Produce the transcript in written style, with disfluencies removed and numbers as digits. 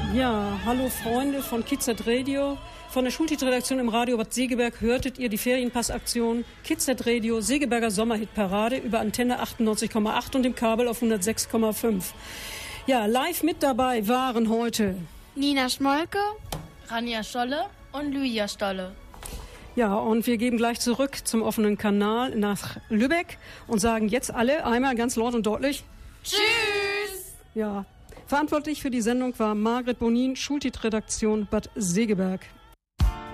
Ja, hallo Freunde von KIZ Radio. Von der Schultit-Redaktion im Radio Bad Segeberg hörtet ihr die Ferienpassaktion KIZ Radio Segeberger Sommerhitparade über Antenne 98,8 und dem Kabel auf 106,5. Ja, live mit dabei waren heute Nina Schmolke, Rania Scholle und Lydia Stolle. Ja, und wir geben gleich zurück zum offenen Kanal nach Lübeck und sagen jetzt alle einmal ganz laut und deutlich Tschüss! Ja, verantwortlich für die Sendung war Margret Bonin, Schultit-Redaktion Bad Segeberg.